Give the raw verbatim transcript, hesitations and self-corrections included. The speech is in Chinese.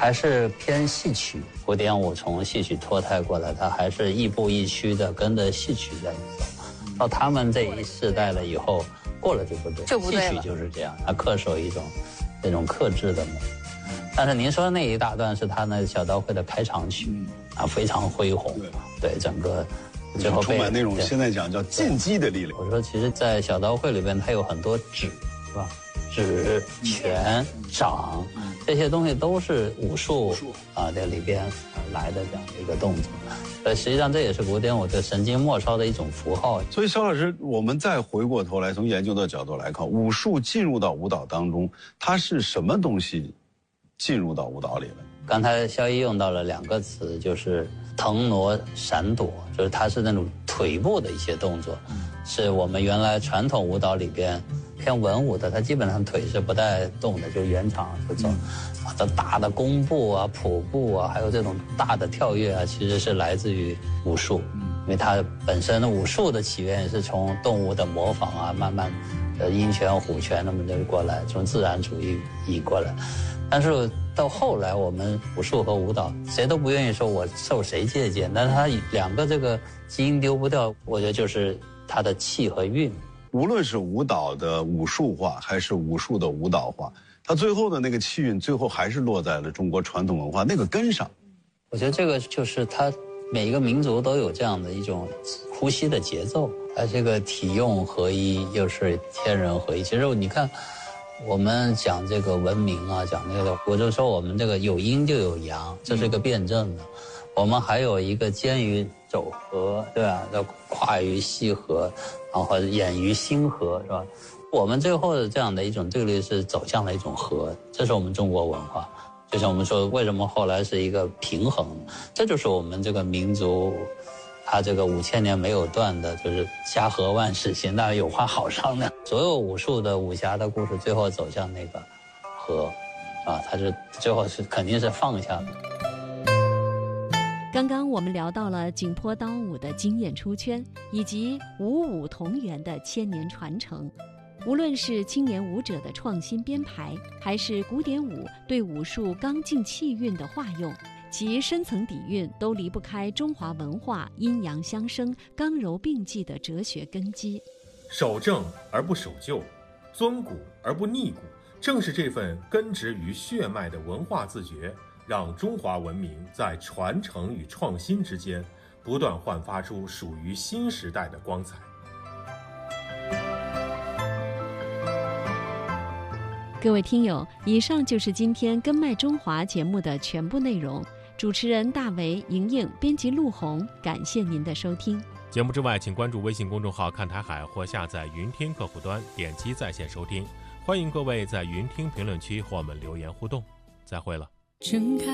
还是偏戏曲，古典舞从戏曲脱胎过来，它还是亦步亦趋的跟着戏曲在走。到他们这一世代了以后，过了就不对， 就不对了。 戏曲就是这样，它恪守一种这种克制的美。但是您说那一大段是他那小刀会的开场曲，啊，非常恢宏，对整个最后充满那种现在讲叫进击的力量。 我说，其实，在小刀会里边，它有很多指，是吧？指、拳、掌，这些东西都是武术啊在里边来的这样的一个动作。呃，实际上这也是古典舞对神经末梢的一种符号。 所以肖老师，我们再回过头来，从研究的角度来看，武术进入到舞蹈当中，它是什么东西进入到舞蹈里了？ 刚才肖一用到了两个词，就是腾挪闪躲，就是它是那种腿部的一些动作，是我们原来传统舞蹈里边偏文武的，它基本上腿是不带动的，就原场就走。啊，这大的弓步啊、普步啊，还有这种大的跳跃啊，其实是来自于武术，因为它本身的武术的起源是从动物的模仿啊，慢慢呃鹰拳、虎拳那么就过来，从自然主义移过来。但是到后来，我们武术和舞蹈谁都不愿意说我受谁借鉴，但是它两个这个基因丢不掉，我觉得就是它的气和韵。 无论是舞蹈的武术化，还是武术的舞蹈化，它最后的那个气韵，最后还是落在了中国传统文化那个根上。 我觉得这个就是它每一个民族都有这样的一种呼吸的节奏，而这个体用合一又是天人合一。其实你看，我们讲这个文明啊，讲那个，我就说我们这个有阴就有阳，这是个辩证的。我们还有一个兼于肘合，对吧？要跨于细合，然后演于心合，是吧？我们最后的这样的一种对立是走向了一种和，这是我们中国文化。就像我们说，为什么后来是一个平衡？这就是我们这个民族，它这个五千年没有断的，就是家和万事兴，大家有话好商量。所有武术的武侠的故事，最后走向那个和，啊，它是最后是肯定是放下的。 刚刚我们聊到了景颇刀舞的惊艳出圈，以及五武同源的千年传承。无论是青年舞者的创新编排，还是古典舞对武术刚劲气韵的化用，其深层底蕴都离不开中华文化阴阳相生、刚柔并济的哲学根基。 守正而不守旧，尊古而不逆古，正是这份根植于血脉的文化自觉，让中华文明在传承与创新之间不断焕发出属于新时代的光彩。 各位听友，以上就是今天《根脉中华》节目的全部内容。主持人大为、莹莹，编辑陆红，感谢您的收听。 节目之外，请关注微信公众号看台海或下载云听客户端，点击在线收听。欢迎各位在云听评论区和我们留言互动。再会了。 睁开